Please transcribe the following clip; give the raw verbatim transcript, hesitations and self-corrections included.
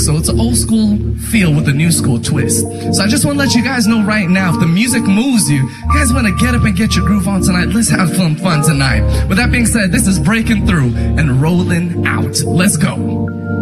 So it's an old school feel with a new school twist. So I just want to let you guys know right now, if the music moves you, you guys want to get up and get your groove on tonight. Let's have some fun tonight. With that being said, this is Breaking Through and Rolling Out. Let's go.